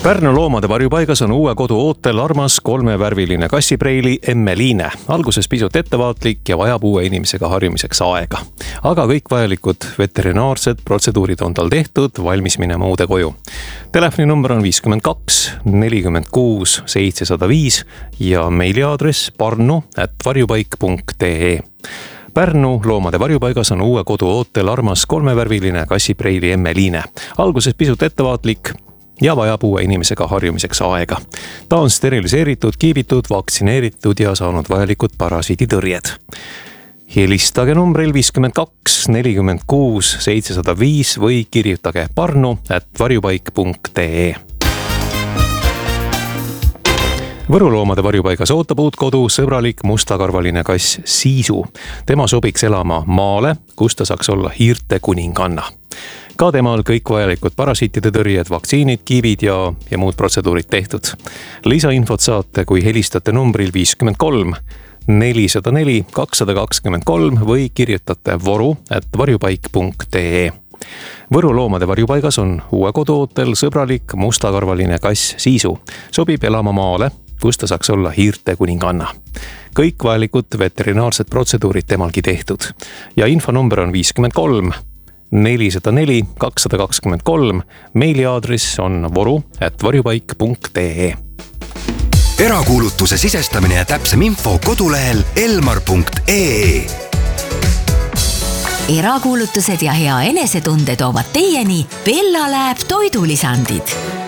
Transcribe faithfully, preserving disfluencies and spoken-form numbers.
Pärnu loomade varjupaigas on uue kodu ootel armas kolmevärviline kassipreili Emmeliine. Alguses pisut ettevaatlik ja vajab uue inimesega harjumiseks aega. Aga kõik vajalikud veterinaarsed protseduurid on tal tehtud, valmis minema uude koju. Telefoninumber on viiskümmend kaks nelikümmend kuus seitsesada viis ja meiliaadress parnu at varjupaik punkt ee. Pärnu loomade varjupaigas on uue kodu ootel armas kolmevärviline kassipreili Emmeliine. Alguses pisut ettevaatlik ja vajab uue inimesega harjumiseks aega. Ta on steriliseeritud, kiibitud, vaktsineeritud ja saanud vajalikud parasiiditõrjed. Helistage numbril viiskümmend kaks nelikümmend kuus seitsesada viis või kirjutage parnu at varjupaik punkt ee. Võru loomade varjupaigas ootab uut kodu sõbralik mustakarvaline kass Siisu. Tema sobiks elama maale, kus ta saaks olla hiirte kuninganna. Ka temal kõik vajalikud parasiitide tõrjed, vaktsiinid, kiibid ja, ja muud protseduurid tehtud. Lisainfot saate, kui helistate numbril viiskümmend kolm nelisada neli kakssada kakskümmend kolm või kirjutate voru at varjupaik punkt ee. Võru loomade varjupaigas on uue kodu ootel sõbralik mustakarvaline kass Siisu. Sobib elama maale, kus ta saaks olla hiirte kuninganna. Kõik vajalikud veterinaarsed protseduurid temalgi tehtud. Ja infonumber on viiskümmend kolm nelisada neli kakssada kakskümmend kolm. Meiliaadress on voru at varjupaik punkt ee. Erakuulutuse sisestamine ja täpsem info kodulehel elmar punkt ee. Erakuulutused ja hea enesetunde toovad teieni Bella Lab toidulisandid.